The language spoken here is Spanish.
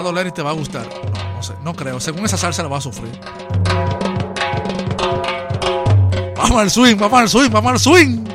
doler y te va a gustar. No sé, no creo. Según esa salsa la va a sufrir. Vamos al swing, vamos al swing, vamos al swing.